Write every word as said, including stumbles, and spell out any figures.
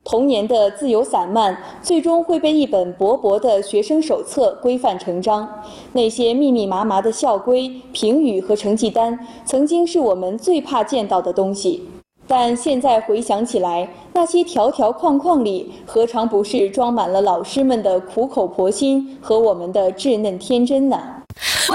童年的自由散漫，最终会被一本薄薄的学生手册规范成章。那些密密麻麻的校规、评语和成绩单，曾经是我们最怕见到的东西。但现在回想起来，那些条条框框里，何尝不是装满了老师们的苦口婆心和我们的稚嫩天真呢？